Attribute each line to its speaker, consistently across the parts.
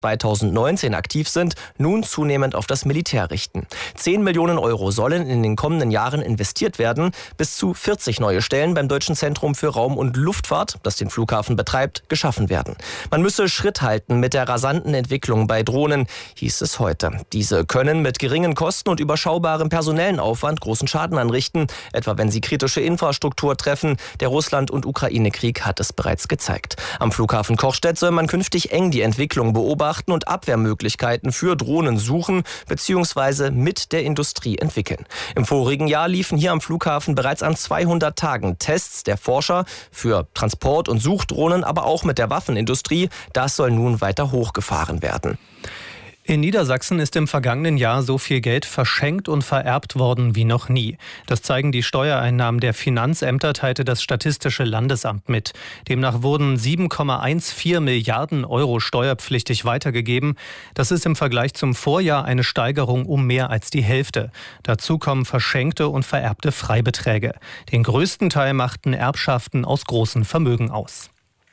Speaker 1: 2019 aktiv sind, nun zunehmend auf das Militär richten. 10 Millionen Euro sollen in den kommenden Jahren investiert werden. Bis zu 40 neue Stellen beim Deutschen Zentrum für Raum- und Luftfahrt, das den Flughafen betreibt, geschaffen werden. Man müsse Schritt halten mit der rasanten Entwicklung bei Drohnen, hieß es heute. Diese können mit geringen Kosten und überschaubarem personellen Aufwand großen Schaden anrichten, etwa wenn sie kritische Infrastruktur treffen. Der Russland- und Ukraine-Krieg hat es bereits gezeigt. Am Flughafen Kochstedt soll man künftig eng die Entwicklung beobachten und Abwehrmöglichkeiten für Drohnen suchen bzw. mit der Industrie entwickeln. Im vorigen Jahr liefen hier am Flughafen bereits an 200 Tagen Tests der Forscher für Transport- und Suchdrohnen, aber auch mit der Waffenindustrie. Das soll nun weiter hochgefahren werden.
Speaker 2: In Niedersachsen ist im vergangenen Jahr so viel Geld verschenkt und vererbt worden wie noch nie. Das zeigen die Steuereinnahmen der Finanzämter, teilte das Statistische Landesamt mit. Demnach wurden 7,14 Milliarden Euro steuerpflichtig weitergegeben. Das ist im Vergleich zum Vorjahr eine Steigerung um mehr als die Hälfte. Dazu kommen verschenkte und vererbte Freibeträge. Den größten Teil machten Erbschaften aus großen Vermögen aus.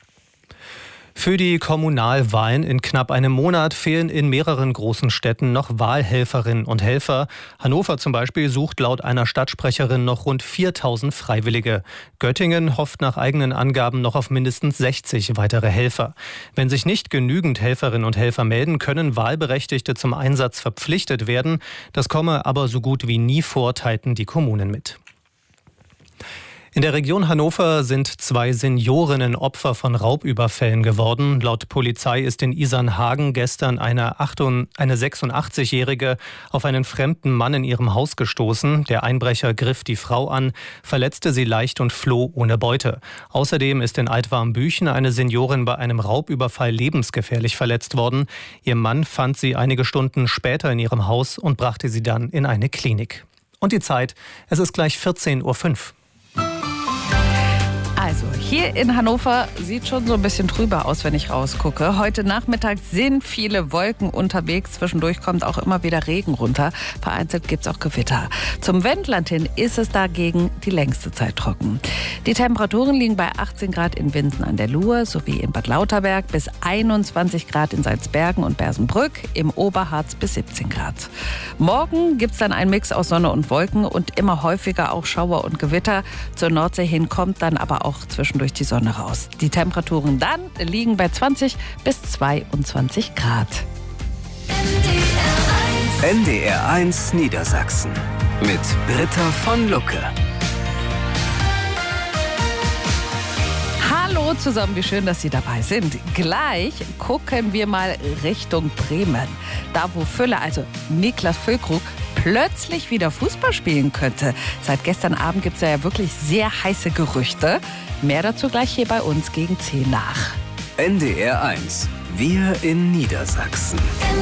Speaker 2: Für die Kommunalwahlen in knapp einem Monat fehlen in mehreren großen Städten noch Wahlhelferinnen und Helfer. Hannover zum Beispiel sucht laut einer Stadtsprecherin noch rund 4.000 Freiwillige. Göttingen hofft nach eigenen Angaben noch auf mindestens 60 weitere Helfer. Wenn sich nicht genügend Helferinnen und Helfer melden, können Wahlberechtigte zum Einsatz verpflichtet werden. Das komme aber so gut wie nie vor, teilten die Kommunen mit. In der Region Hannover sind 2 Seniorinnen Opfer von Raubüberfällen geworden. Laut Polizei ist in Isernhagen gestern eine 86-Jährige auf einen fremden Mann in ihrem Haus gestoßen. Der Einbrecher griff die Frau an, verletzte sie leicht und floh ohne Beute. Außerdem ist in Altwarmbüchen eine Seniorin bei einem Raubüberfall lebensgefährlich verletzt worden. Ihr Mann fand sie einige Stunden später in ihrem Haus und brachte sie dann in eine Klinik. Und die Zeit, es ist gleich 14:05 Uhr.
Speaker 3: Also, hier in Hannover sieht schon so ein bisschen trüber aus, wenn ich rausgucke. Heute Nachmittag sind viele Wolken unterwegs. Zwischendurch kommt auch immer wieder Regen runter. Vereinzelt gibt es auch Gewitter. Zum Wendland hin ist es dagegen die längste Zeit trocken. Die Temperaturen liegen bei 18 Grad in Winsen an der Luhr sowie in Bad Lauterberg, bis 21 Grad in Salzbergen und Bersenbrück, im Oberharz bis 17 Grad. Morgen gibt es dann einen Mix aus Sonne und Wolken und immer häufiger auch Schauer und Gewitter. Zur Nordsee hin kommt dann aber auch zwischendurch die Sonne raus. Die Temperaturen dann liegen bei 20 bis 22 Grad.
Speaker 4: NDR1 Niedersachsen mit Britta von Lucke.
Speaker 3: Hallo zusammen, wie schön, dass Sie dabei sind. Gleich gucken wir mal Richtung Bremen. Da, wo Füller, also Niklas Füllkrug, plötzlich wieder Fußball spielen könnte. Seit gestern Abend gibt es ja wirklich sehr heiße Gerüchte. Mehr dazu gleich hier bei uns gegen 10 nach.
Speaker 4: NDR1, wir in Niedersachsen.